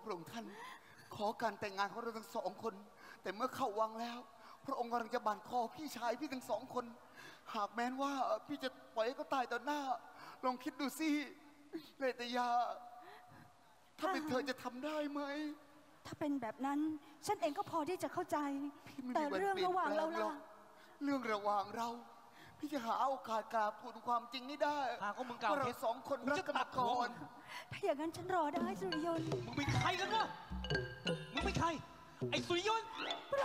ระองค์ท่านขอการแต่งงานของเราทั้งสองคนแต่เมื่อเข้าวังแล้วพระองค์กำลังจะบั่นคอพี่ชายพี่ทั้งสองคนหากแม้นว่าพี่จะปล่อยให้เขาตายต่อหน้าลองคิดดูสิเลตยาถ้าเป็นเธอจะทำได้ไหมถ้าเป็นแบบนั้นฉันเองก็พอที่จะเข้าใจแต่เรื่องระหว่างเราล่ะเรื่องระหว่างเราพี่จะหาโอกาสกราบทูลความจริงไม่ได้ก็มึงกล่าวเราสองคนรักกันมาก่อนถ้าอย่างนั้นฉันรอได้สุริยนต์มึงเป็นใครกันวะมึงเป็นใครไอ้สุริยนต์